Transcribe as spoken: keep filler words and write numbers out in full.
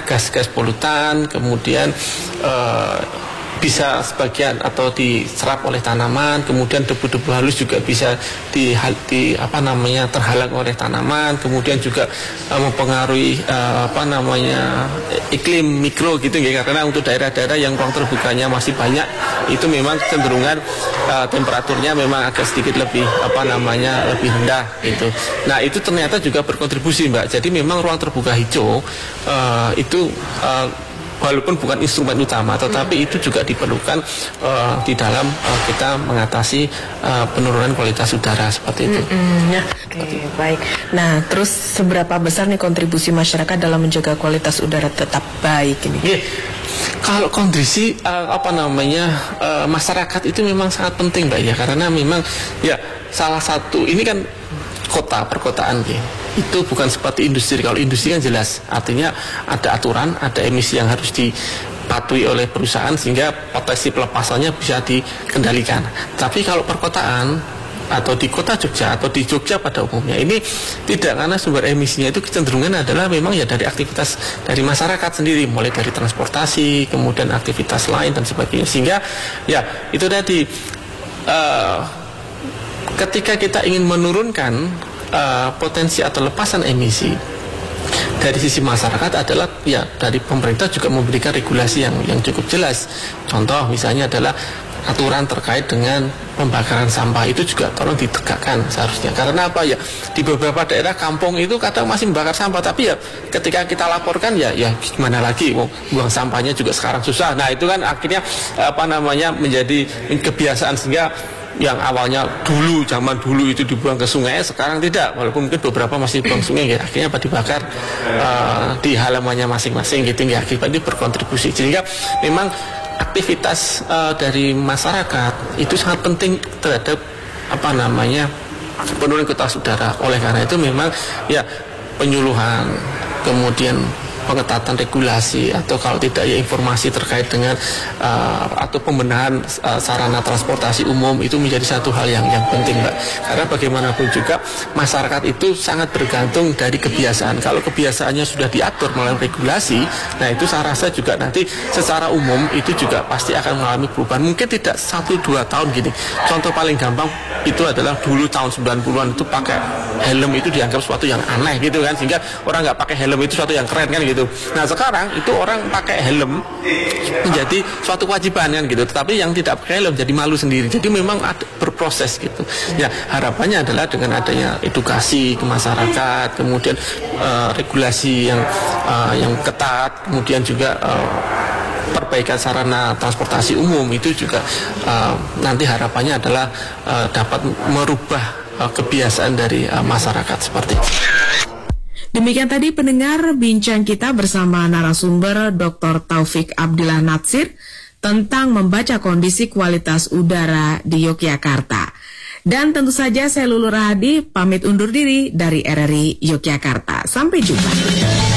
gas-gas polutan, kemudian uh, bisa sebagian atau diserap oleh tanaman, kemudian debu-debu halus juga bisa di, di apa namanya terhalang oleh tanaman, kemudian juga uh, mempengaruhi uh, apa namanya iklim mikro gitu ya, karena untuk daerah-daerah yang ruang terbukanya masih banyak itu memang cenderungan uh, temperaturnya memang agak sedikit lebih apa namanya lebih rendah gitu. Nah itu ternyata juga berkontribusi Mbak. Jadi memang ruang terbuka hijau uh, itu uh, walaupun bukan instrumen utama, tetapi itu juga diperlukan uh, di dalam uh, kita mengatasi uh, penurunan kualitas udara seperti itu. Mm-hmm. Ya, oke, okay, baik. Nah, terus seberapa besar nih kontribusi masyarakat dalam menjaga kualitas udara tetap baik ini? Yeah. Kalau kondisi uh, apa namanya uh, masyarakat itu memang sangat penting, Mbak ya, karena memang ya salah satu ini kan kota perkotaan ya. Itu bukan seperti industri. Kalau industri kan jelas, artinya ada aturan, ada emisi yang harus dipatuhi oleh perusahaan sehingga potensi pelepasannya bisa dikendalikan. Tapi kalau perkotaan atau di kota Jogja atau di Jogja pada umumnya ini tidak, karena sumber emisinya itu kecenderungan adalah memang ya dari aktivitas dari masyarakat sendiri, mulai dari transportasi, kemudian aktivitas lain dan sebagainya, sehingga ya itu tadi uh, ketika kita ingin menurunkan Uh, potensi atau lepasan emisi dari sisi masyarakat adalah ya dari pemerintah juga memberikan regulasi yang yang cukup jelas. Contoh misalnya adalah aturan terkait dengan pembakaran sampah itu juga tolong ditegakkan seharusnya. Karena apa ya, di beberapa daerah kampung itu kadang masih membakar sampah, tapi ya ketika kita laporkan ya ya gimana lagi, oh, buang sampahnya juga sekarang susah. Nah itu kan akhirnya apa namanya menjadi kebiasaan, sehingga yang awalnya dulu zaman dulu itu dibuang ke sungai, sekarang tidak, walaupun mungkin beberapa masih dibuang sungai ya, akhirnya apa dibakar uh, di halamannya masing-masing gitu ya, akibat itu berkontribusi. Sehingga memang aktivitas uh, dari masyarakat itu sangat penting terhadap apa namanya penurunan kualitas udara. Oleh karena itu memang ya penyuluhan, kemudian pengetatan regulasi, atau kalau tidak ya informasi terkait dengan uh, atau pembenahan uh, sarana transportasi umum itu menjadi satu hal yang yang penting, Mbak. Karena bagaimanapun juga masyarakat itu sangat bergantung dari kebiasaan. Kalau kebiasaannya sudah diatur melalui regulasi, nah itu saya rasa juga nanti secara umum itu juga pasti akan mengalami perubahan. Mungkin tidak satu dua tahun gini. Contoh paling gampang itu adalah dulu tahun sembilan puluhan itu pakai helm itu dianggap sesuatu yang aneh gitu kan, sehingga orang nggak pakai helm itu sesuatu yang keren kan gitu. Nah sekarang itu orang pakai helm menjadi suatu kewajiban kan gitu, tetapi yang tidak pakai helm jadi malu sendiri. Jadi memang ada, berproses gitu. Ya harapannya adalah dengan adanya edukasi ke masyarakat, kemudian uh, regulasi yang uh, yang ketat, kemudian juga uh, perbaikan sarana transportasi umum itu juga uh, nanti harapannya adalah uh, dapat merubah uh, kebiasaan dari uh, masyarakat seperti itu. Demikian tadi pendengar bincang kita bersama narasumber Doktor Taufik Abdillah Natsir tentang membaca kondisi kualitas udara di Yogyakarta. Dan tentu saja saya Lulu Rahadi pamit undur diri dari R R I Yogyakarta. Sampai jumpa.